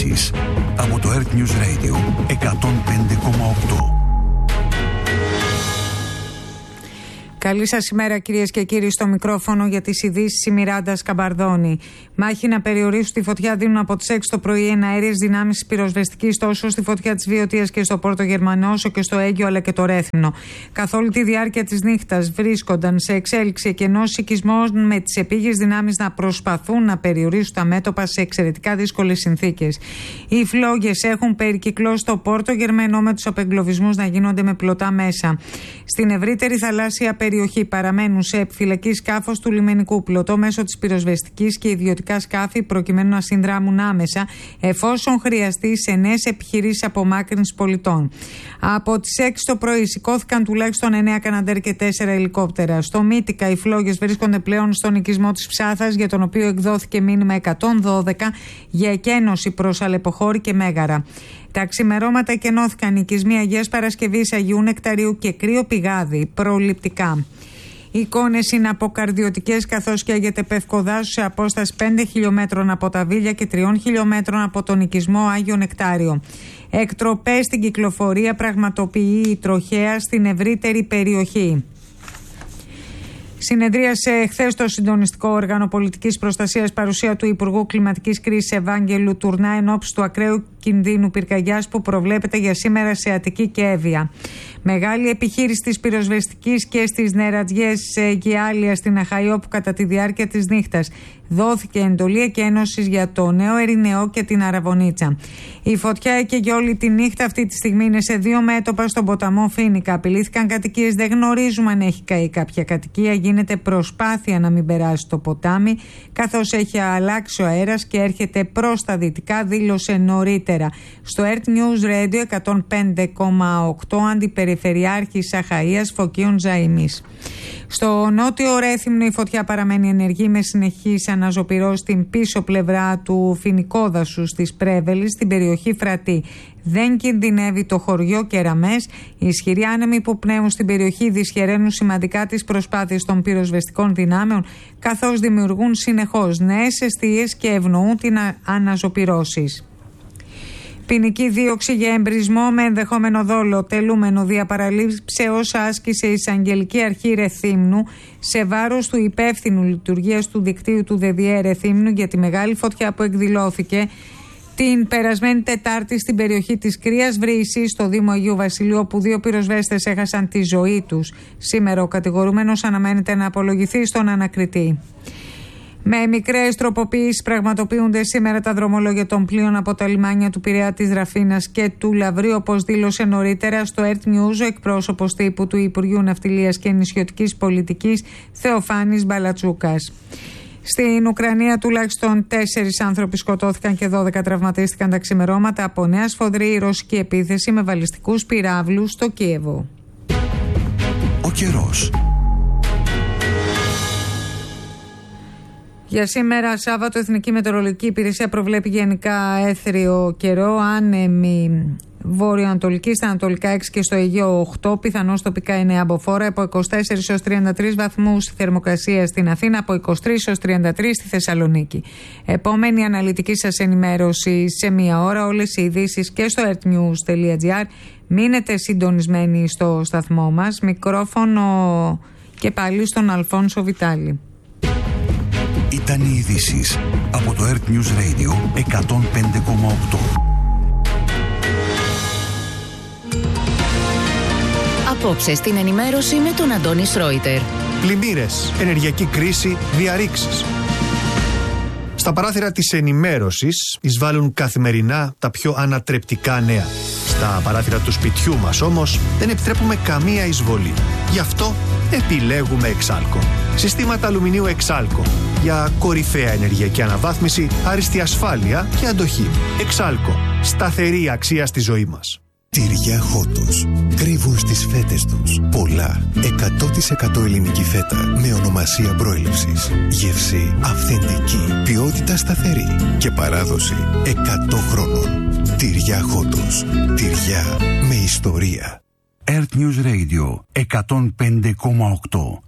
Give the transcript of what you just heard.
ειδήσεις από το Earth News Radio 105,8. Καλή σας ημέρα, κυρίες και κύριοι. Στο μικρόφωνο για τις ειδήσεις η Μιράντα Σκαμπαρδόνη. Μάχη να περιορίσουν τη φωτιά δίνουν από τις 6 το πρωί εναέριες δυνάμεις της πυροσβεστικής τόσο στη φωτιά της Βιωτίας και στο Πόρτο Γερμανό, όσο και στο Αίγιο αλλά και το Ρέθυμνο. Καθ' όλη τη διάρκεια της νύχτας βρίσκονταν σε εξέλιξη κενός οικισμός με τις επίγειες δυνάμεις να προσπαθούν να περιορίσουν τα μέτωπα σε εξαιρετικά δύσκολες συνθήκες. Οι φλόγες έχουν περικυκλώσει το Πόρτο Γερμανό με τους απεγκλωβισμούς να γίνονται με πλωτά μέσα. Στην ευρύτερη θαλάσσια περιοχή παραμένουν σε επιφυλακή σκάφος του λιμενικού πλωτό μέσω της πυροσβεστικής και ιδιωτικά σκάφη προκειμένου να συνδράμουν άμεσα εφόσον χρειαστεί σε νέες επιχειρήσεις απομάκρυνσης πολιτών. Από τις 6 το πρωί σηκώθηκαν τουλάχιστον 9 Καναντέρ και 4 ελικόπτερα. Στο Μύτικα οι φλόγες βρίσκονται πλέον στον οικισμό της Ψάθας, για τον οποίο εκδόθηκε μήνυμα 112 για εκένωση προς Αλεποχώρη και Μέγαρα. Τα ξημερώματα εκενώθηκαν οικισμοί Αγίας Παρασκευής, Αγίου Νεκταρίου και Κρύο Πηγάδι προληπτικά. Οι εικόνες είναι αποκαρδιωτικές, καθώς και αγεται Πευκοδάσου σε απόσταση 5 χιλιόμετρων από τα Βίλια και 3 χιλιόμετρων από τον οικισμό Άγιο Νεκτάριο. Εκτροπές στην κυκλοφορία πραγματοποιεί η τροχέα στην ευρύτερη περιοχή. Συνεδρίασε χθες το συντονιστικό όργανο πολιτικής προστασίας παρουσία του Υπουργού Κλιματικής Κρίσης Ευάγγελου Τουρνά εν ώψη του ακραίου κινδύνου πυρκαγιάς που προβλέπεται για σήμερα σε Αττική και Εύβοια. Μεγάλη επιχείρηση της πυροσβεστικής και στις νερατζιές Γυάλια στην Αχαϊό που κατά τη διάρκεια της νύχτας δόθηκε εντολή εκένωσης για το Νέο Ερηνεό και την Αραβωνίτσα. Η φωτιά έκαιγε όλη τη νύχτα, αυτή τη στιγμή είναι σε 2 μέτωπα στον ποταμό Φοίνικα. Απειλήθηκαν κατοικίες, δεν γνωρίζουμε αν έχει καεί κάποια κατοικία. Γίνεται προσπάθεια να μην περάσει το ποτάμι, καθώς έχει αλλάξει ο αέρας και έρχεται προς τα δυτικά, δήλωσε νωρίτερα στο Earth News Radio 105,8 Αντιπεριφερειάρχης Αχαΐας Φωκίων Ζαΐμης. Στο νότιο Ρέθυμνο η φωτιά παραμένει ενεργή με συνεχείς αναζωπυρώσεις στην πίσω πλευρά του φοινικόδασου της Πρέβελης, στην περιοχή Φρατή. Δεν κινδυνεύει το χωριό Κεραμές. Οι ισχυροί άνεμοι που πνέουν στην περιοχή δυσχεραίνουν σημαντικά τις προσπάθειες των πυροσβεστικών δυνάμεων, καθώς δημιουργούν συνεχώς νέες εστίες και ευνοούν την αναζωπυρώσεις. Ποινική δίωξη για εμπρισμό με ενδεχόμενο δόλο τελούμενο διαπαραλήψε όσα άσκησε η Εισαγγελική Αρχή Ρεθύμνου σε βάρος του υπεύθυνου λειτουργίας του δικτύου του ΔΔΕ Ρεθύμνου για τη μεγάλη φωτιά που εκδηλώθηκε την περασμένη Τετάρτη στην περιοχή της Κρίας Βρύσης στο Δήμο Αγίου Βασιλείου, όπου 2 πυροσβέστες έχασαν τη ζωή τους. Σήμερα ο κατηγορούμενος αναμένεται να απολογηθεί στον ανακριτή. Με μικρές τροποποιήσεις πραγματοποιούνται σήμερα τα δρομολόγια των πλοίων από τα λιμάνια του Πειραιά, της Ραφίνας και του Λαβρίου, όπως δήλωσε νωρίτερα στο Earth News ο εκπρόσωπος τύπου του Υπουργείου Ναυτιλίας και Νησιωτικής Πολιτικής Θεοφάνης Μπαλατσούκας. Στην Ουκρανία τουλάχιστον 4 άνθρωποι σκοτώθηκαν και 12 τραυματίστηκαν τα ξημερώματα από νέα σφοδρή ρωσική επίθεση με βαλιστικούς πυράβλους στο Κίεβο. Ο καιρός. Για σήμερα, Σάββατο, Εθνική Μετεωρολογική Υπηρεσία προβλέπει γενικά έθριο καιρό, άνεμη βόρειο-ανατολική, στα ανατολικά 6 και στο Αιγαίο 8, πιθανώς τοπικά 9 αμποφόρα, από 24 έως 33 βαθμούς θερμοκρασία στην Αθήνα, από 23 έως 33 στη Θεσσαλονίκη. Επόμενη αναλυτική σας ενημέρωση σε μία ώρα, όλες οι ειδήσεις και στο earthnews.gr. Μείνετε συντονισμένοι στο σταθμό μας. Μικρόφωνο και πάλι στον Αλφόνσο Βιτάλη. Ήταν οι ειδήσεις από το Earth News Radio 105,8. Απόψε στην ενημέρωση με τον Αντώνη Σρόιτερ. Πλημμύρες, ενεργειακή κρίση, διαρρήξεις. Στα παράθυρα της ενημέρωσης εισβάλλουν καθημερινά τα πιο ανατρεπτικά νέα. Στα παράθυρα του σπιτιού μας όμως δεν επιτρέπουμε καμία εισβολή. Γι' αυτό επιλέγουμε Εξάλκο. Συστήματα αλουμινίου Εξάλκο για κορυφαία ενεργειακή αναβάθμιση, άριστη ασφάλεια και αντοχή. Εξάλκο. Σταθερή αξία στη ζωή μας. Τυριά Χότος. Κρύβουν στις φέτες τους πολλά 100% ελληνική φέτα με ονομασία προέλευσης. Γεύση αυθεντική, ποιότητα σταθερή και παράδοση 100 χρόνων. Τυριά Χότος. Τυριά με ιστορία. Earth News Radio 105,8.